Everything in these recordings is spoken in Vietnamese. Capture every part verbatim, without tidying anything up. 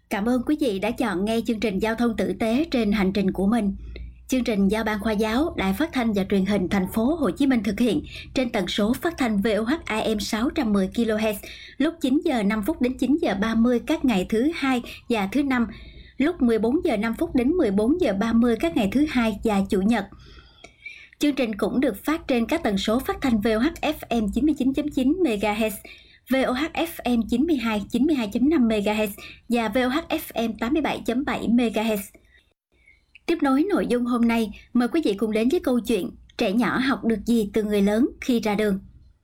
Cảm ơn quý vị đã chọn nghe chương trình Giao thông tử tế trên hành trình của mình. Chương trình do Ban Khoa giáo, Đài Phát thanh và Truyền hình Thành phố Hồ Chí Minh thực hiện trên tần số phát thanh vê o hát a em sáu trăm mười ki lô héc lúc chín giờ năm phút đến chín giờ ba mươi các ngày thứ hai và thứ năm, lúc mười bốn giờ năm phút đến mười bốn giờ ba mươi các ngày thứ hai và chủ nhật. Chương trình cũng được phát trên các tần số phát thanh vê o hát ép em chín mươi chín chấm chín mê ga héc, vê o hát ép em chín mươi hai chín mươi hai chấm năm mê ga héc và vê o hát ép em tám mươi bảy chấm bảy mê ga héc. Tiếp nối nội dung hôm nay, mời quý vị cùng đến với câu chuyện Trẻ nhỏ học được gì từ người lớn khi ra đường.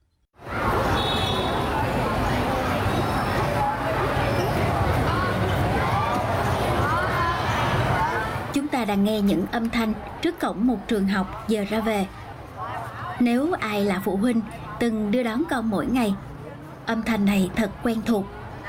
Chúng ta đang nghe những âm thanh trước cổng một trường học giờ ra về. Nếu ai là phụ huynh từng đưa đón con mỗi ngày, âm thanh này thật quen thuộc.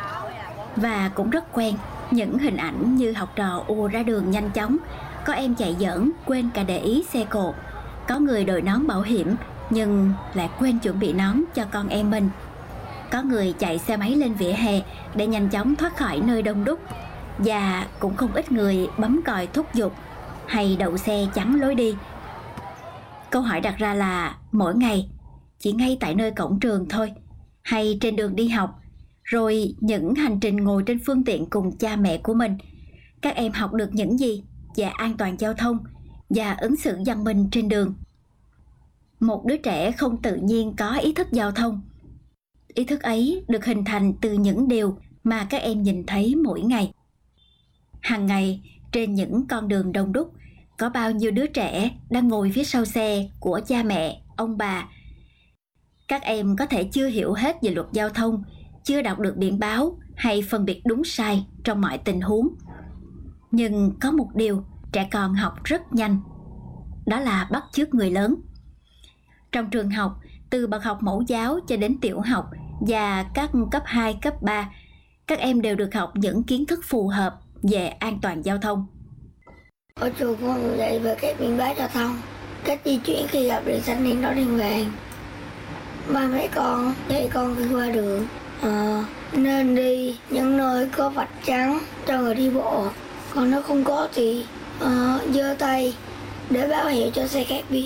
Và cũng rất quen những hình ảnh như học trò ùa ra đường nhanh chóng, có em chạy giỡn quên cả để ý xe cộ, có người đội nón bảo hiểm nhưng lại quên chuẩn bị nón cho con em mình, có người chạy xe máy lên vỉa hè để nhanh chóng thoát khỏi nơi đông đúc, và cũng không ít người bấm còi thúc giục hay đậu xe chắn lối đi. Câu hỏi đặt ra là mỗi ngày, chỉ ngay tại nơi cổng trường thôi, hay trên đường đi học, rồi những hành trình ngồi trên phương tiện cùng cha mẹ của mình, các em học được những gì về an toàn giao thông và ứng xử văn minh trên đường? Một đứa trẻ không tự nhiên có ý thức giao thông. Ý thức ấy được hình thành từ những điều mà các em nhìn thấy mỗi ngày. Hàng ngày, trên những con đường đông đúc, có bao nhiêu đứa trẻ đang ngồi phía sau xe của cha mẹ, ông bà. Các em có thể chưa hiểu hết về luật giao thông, chưa đọc được biển báo hay phân biệt đúng sai trong mọi tình huống. Nhưng có một điều trẻ con học rất nhanh, đó là bắt chước người lớn. Trong trường học, từ bậc học mẫu giáo cho đến tiểu học và các cấp hai, cấp ba, các em đều được học những kiến thức phù hợp về an toàn giao thông. Ở trường con dạy về các biển báo giao thông, cách di chuyển khi gặp đèn xanh đèn đỏ đèn vàng. Ba mẹ con dạy con khi qua đường à, nên đi những nơi có vạch trắng cho người đi bộ, còn nếu không có thì à, giơ tay để báo hiệu cho xe khác biết.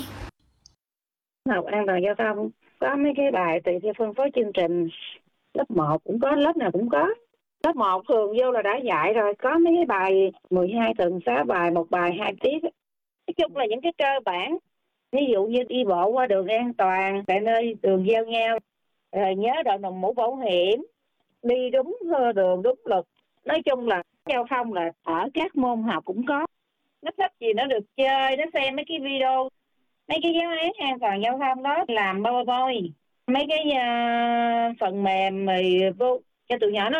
Học an toàn giao thông có mấy cái bài tùy theo phân phối chương trình, lớp một cũng có, lớp nào cũng có. Lớp một thường vô là đã dạy rồi, có mấy cái bài mười hai tuần sáu bài, một bài hai tiết. Nói chung là những cái cơ bản, ví dụ như đi bộ qua đường an toàn tại nơi đường giao nhau, rồi nhớ đội nòng mũ bảo hiểm, đi đúng đường đúng luật. Nói chung là giao thông là ở các môn học cũng có. Nó thích gì nó được chơi, nó xem mấy cái video, mấy cái giáo án an toàn giao thông đó làm bao thôi. Mấy cái uh, phần mềm rồi vô cho tụi nhỏ nó